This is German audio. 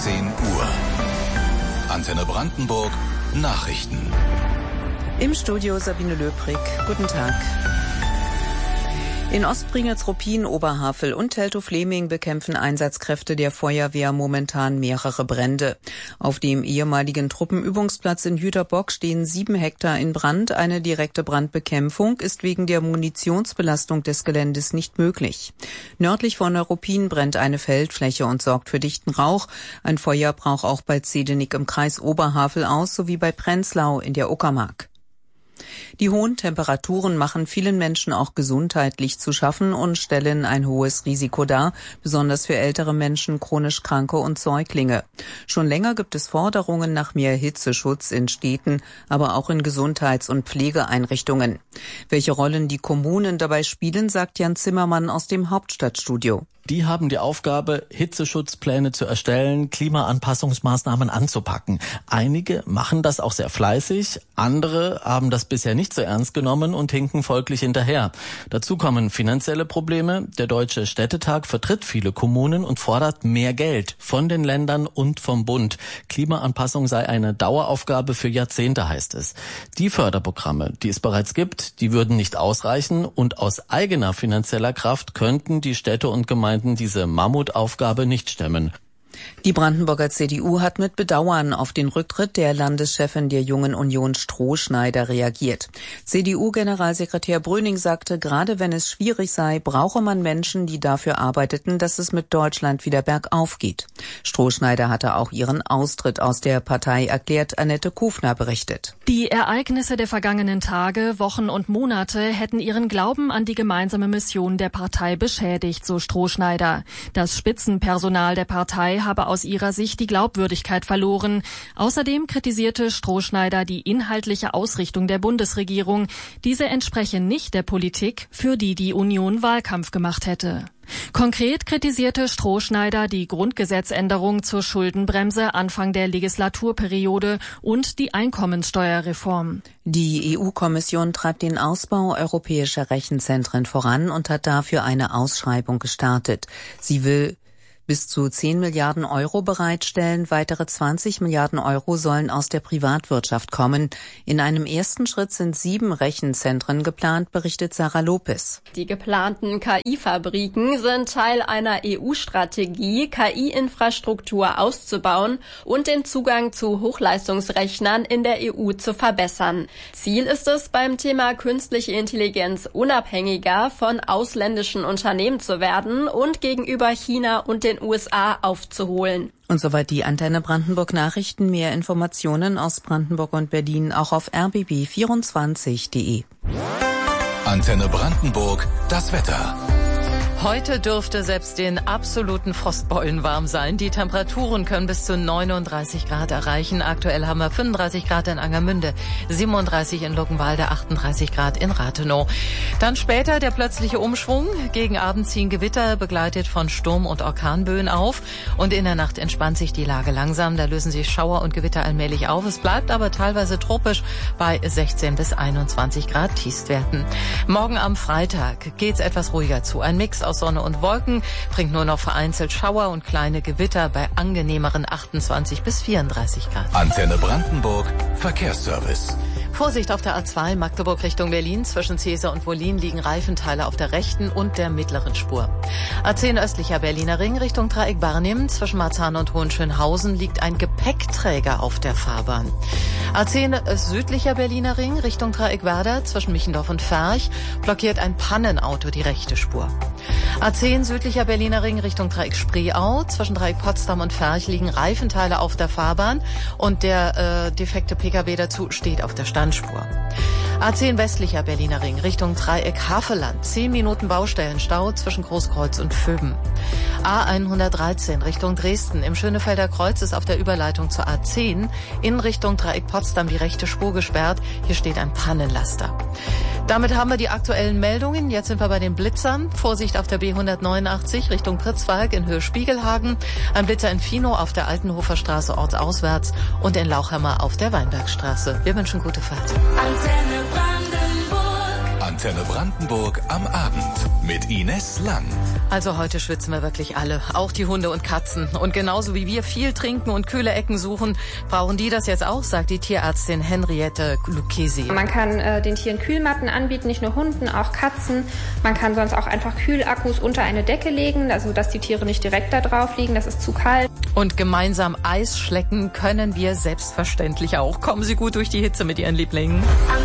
18 Uhr. Antenne Brandenburg Nachrichten. Im Studio Sabine Löbrig. Guten Tag. In Ostprignitz-Ruppin, Oberhavel und Teltow-Fleming bekämpfen Einsatzkräfte der Feuerwehr momentan mehrere Brände. Auf dem ehemaligen Truppenübungsplatz in Jüterbock stehen 7 Hektar in Brand. Eine direkte Brandbekämpfung ist wegen der Munitionsbelastung des Geländes nicht möglich. Nördlich von Ruppin brennt eine Feldfläche und sorgt für dichten Rauch. Ein Feuer brach auch bei Zedenick im Kreis Oberhavel aus, sowie bei Prenzlau in der Uckermark. Die hohen Temperaturen machen vielen Menschen auch gesundheitlich zu schaffen und stellen ein hohes Risiko dar, besonders für ältere Menschen, chronisch Kranke und Säuglinge. Schon länger gibt es Forderungen nach mehr Hitzeschutz in Städten, aber auch in Gesundheits- und Pflegeeinrichtungen. Welche Rollen die Kommunen dabei spielen, sagt Jan Zimmermann aus dem Hauptstadtstudio. Die haben die Aufgabe, Hitzeschutzpläne zu erstellen, Klimaanpassungsmaßnahmen anzupacken. Einige machen das auch sehr fleißig, andere haben das bisher nicht so ernst genommen und hinken folglich hinterher. Dazu kommen finanzielle Probleme. Der Deutsche Städtetag vertritt viele Kommunen und fordert mehr Geld von den Ländern und vom Bund. Klimaanpassung sei eine Daueraufgabe für Jahrzehnte, heißt es. Die Förderprogramme, die es bereits gibt, die würden nicht ausreichen und aus eigener finanzieller Kraft könnten die Städte und Gemeinden diese Mammutaufgabe nicht stemmen. Die Brandenburger CDU hat mit Bedauern auf den Rücktritt der Landeschefin der Jungen Union Strohschneider reagiert. CDU-Generalsekretär Bröning sagte, gerade wenn es schwierig sei, brauche man Menschen, die dafür arbeiteten, dass es mit Deutschland wieder bergauf geht. Strohschneider hatte auch ihren Austritt aus der Partei erklärt, Annette Kufner berichtet. Die Ereignisse der vergangenen Tage, Wochen und Monate hätten ihren Glauben an die gemeinsame Mission der Partei beschädigt, so Strohschneider. Das Spitzenpersonal der Partei habe aus ihrer Sicht die Glaubwürdigkeit verloren. Außerdem kritisierte Strohschneider die inhaltliche Ausrichtung der Bundesregierung. Diese entspreche nicht der Politik, für die die Union Wahlkampf gemacht hätte. Konkret kritisierte Strohschneider die Grundgesetzänderung zur Schuldenbremse Anfang der Legislaturperiode und die Einkommenssteuerreform. Die EU-Kommission treibt den Ausbau europäischer Rechenzentren voran und hat dafür eine Ausschreibung gestartet. Sie will bis zu 10 Milliarden Euro bereitstellen. Weitere 20 Milliarden Euro sollen aus der Privatwirtschaft kommen. In einem ersten Schritt sind 7 Rechenzentren geplant, berichtet Sarah Lopez. Die geplanten KI-Fabriken sind Teil einer EU-Strategie, KI-Infrastruktur auszubauen und den Zugang zu Hochleistungsrechnern in der EU zu verbessern. Ziel ist es, beim Thema künstliche Intelligenz unabhängiger von ausländischen Unternehmen zu werden und gegenüber China und den USA aufzuholen. Und soweit die Antenne Brandenburg Nachrichten. Mehr Informationen aus Brandenburg und Berlin auch auf rbb24.de. Antenne Brandenburg, das Wetter. Heute dürfte selbst den absoluten Frostbeulen warm sein. Die Temperaturen können bis zu 39 Grad erreichen. Aktuell haben wir 35 Grad in Angermünde, 37 in Luckenwalde, 38 Grad in Rathenow. Dann später der plötzliche Umschwung. Gegen Abend ziehen Gewitter, begleitet von Sturm- und Orkanböen auf. Und in der Nacht entspannt sich die Lage langsam. Da lösen sich Schauer und Gewitter allmählich auf. Es bleibt aber teilweise tropisch bei 16 bis 21 Grad Tiefstwerten. Morgen am Freitag geht's etwas ruhiger zu. Ein Mix aus Sonne und Wolken bringt nur noch vereinzelt Schauer und kleine Gewitter bei angenehmeren 28 bis 34 Grad. Antenne Brandenburg, Verkehrsservice. Vorsicht auf der A2 Magdeburg Richtung Berlin. Zwischen Cäsar und Wollin liegen Reifenteile auf der rechten und der mittleren Spur. A10 östlicher Berliner Ring Richtung Dreieck Barnim. Zwischen Marzahn und Hohenschönhausen liegt ein Gepäckträger auf der Fahrbahn. A10 südlicher Berliner Ring Richtung Dreieck Werder. Zwischen Michendorf und Ferch blockiert ein Pannenauto die rechte Spur. A10 südlicher Berliner Ring Richtung Dreieck Spreeau. Zwischen Dreieck Potsdam und Ferch liegen Reifenteile auf der Fahrbahn und der defekte Pkw dazu steht auf der Standspur. A10 westlicher Berliner Ring Richtung Dreieck Havelland. 10 Minuten Baustellenstau zwischen Großkreuz und Vöben. A113 Richtung Dresden. Im Schönefelder Kreuz ist auf der Überleitung zur A10 in Richtung Dreieck Potsdam die rechte Spur gesperrt. Hier steht ein Pannenlaster. Damit haben wir die aktuellen Meldungen. Jetzt sind wir bei den Blitzern. Vorsicht auf der B189 Richtung Pritzwalk in Höhe Spiegelhagen. Ein Blitzer in Finow auf der Altenhofer Straße ortsauswärts und in Lauchhammer auf der Weinbergstraße. Wir wünschen gute Fahrt. Antenne Brandenburg. Antenne Brandenburg am Abend mit Ines Lang. Also heute schwitzen wir wirklich alle, auch die Hunde und Katzen. Und genauso wie wir viel trinken und kühle Ecken suchen, brauchen die das jetzt auch, sagt die Tierärztin Henriette Lucchesi. Man kann den Tieren Kühlmatten anbieten, nicht nur Hunden, auch Katzen. Man kann sonst auch einfach Kühlakkus unter eine Decke legen, also dass die Tiere nicht direkt da drauf liegen, das ist zu kalt. Und gemeinsam Eis schlecken können wir selbstverständlich auch. Kommen Sie gut durch die Hitze mit Ihren Lieblingen.